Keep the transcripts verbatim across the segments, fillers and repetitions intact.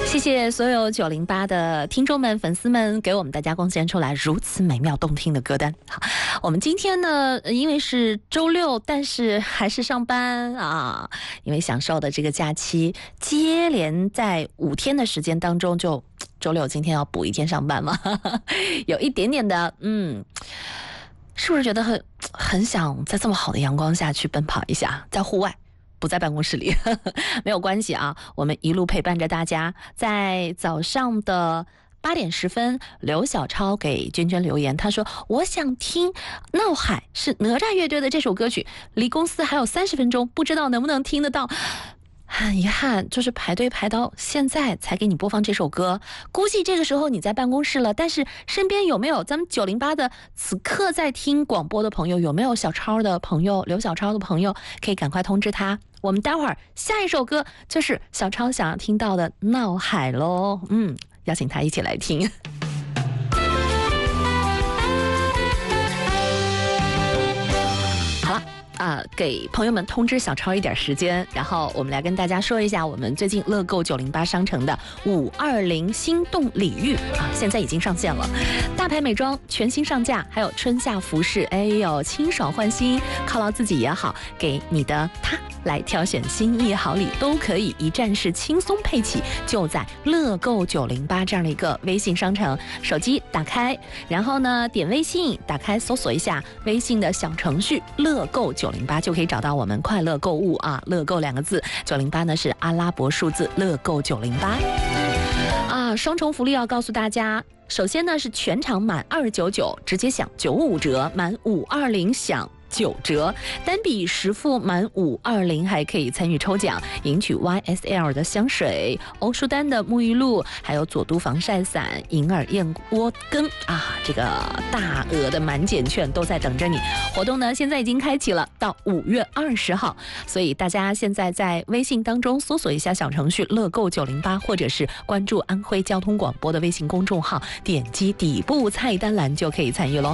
谢谢所有九零八的听众们、粉丝们给我们大家贡献出来如此美妙动听的歌单。好，我们今天呢，因为是周六，但是还是上班啊，因为享受的这个假期，接连在五天的时间当中就，周六今天要补一天上班嘛，有一点点的，嗯，是不是觉得很很想在这么好的阳光下去奔跑一下，在户外？不在办公室里没有关系啊，我们一路陪伴着大家。在早上的八点十分，刘小超给娟娟留言，他说我想听闹海是哪吒乐队的这首歌曲，离公司还有三十分钟，不知道能不能听得到。很遗憾，就是排队排到现在才给你播放这首歌，估计这个时候你在办公室了，但是身边有没有咱们九零八的此刻在听广播的朋友，有没有小超的朋友，刘小超的朋友，可以赶快通知他。我们待会儿下一首歌就是小超想要听到的《闹海》咯，嗯，邀请他一起来听。好了。啊，给朋友们通知小超一点时间，然后我们来跟大家说一下，我们最近乐购九零八商城的五二零心动礼遇啊，现在已经上线了，大牌美妆全新上架，还有春夏服饰，哎呦，清爽换新，犒劳自己也好，给你的他来挑选心意好礼都可以，一站式轻松配起，就在乐购九零八这样的一个微信商城，手机打开，然后呢点微信，打开搜索一下微信的小程序乐购九零八就可以找到我们快乐购物啊，乐购两个字，九零八呢是阿拉伯数字，乐购九零八啊，双重福利要告诉大家。首先呢是全场满二九九直接享九五折，满五二零享九折，单笔实付满五二零还可以参与抽奖，赢取 Y S L 的香水、欧舒丹的沐浴露，还有佐都防晒伞、银耳燕窝羹啊，这个大额的满减券都在等着你。活动呢现在已经开启了，到五月二十号，所以大家现在在微信当中搜索一下小程序乐购九零八，或者是关注安徽交通广播的微信公众号，点击底部菜单栏就可以参与咯。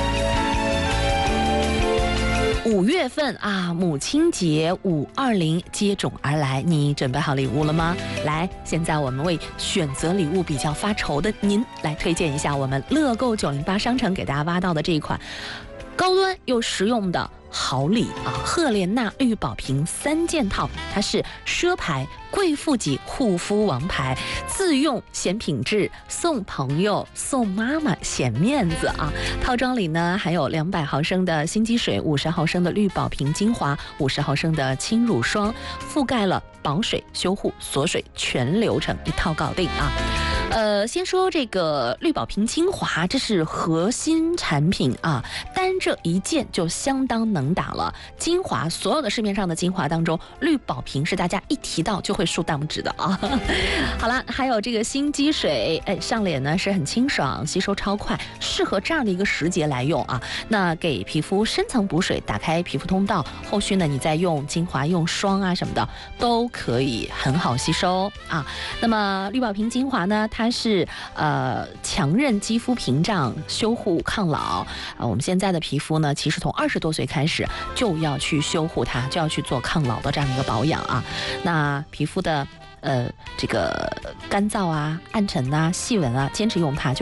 五月份啊，母亲节五二零接踵而来，你准备好礼物了吗？来，现在我们为选择礼物比较发愁的您来推荐一下我们乐购九零八商城给大家挖到的这一款高端又实用的好礼啊！赫莲娜绿宝瓶三件套，它是奢牌贵妇级护肤王牌，自用显品质，送朋友送妈妈显面子啊！套装里呢还有两百毫升的心机水，五十毫升的绿宝瓶精华，五十毫升的轻乳霜，覆盖了保水、修护、锁水全流程，一套搞定啊！呃，先说这个绿宝瓶精华，这是核心产品啊，单这一件就相当能打了。精华所有的市面上的精华当中，绿宝瓶是大家一提到就会竖大拇指的啊。好了，还有这个心机水，哎，上脸呢是很清爽，吸收超快，适合这样的一个时节来用啊。那给皮肤深层补水，打开皮肤通道，后续呢你再用精华、用霜啊什么的都可以很好吸收啊。那么绿宝瓶精华呢，它是呃强韧肌肤屏障，修护抗老啊。我们现在的皮肤呢，其实从二十多岁开始就要去修护它，就要去做抗老的这样一个保养啊。那皮肤的呃这个干燥啊、暗沉啊、细纹啊，坚持用它就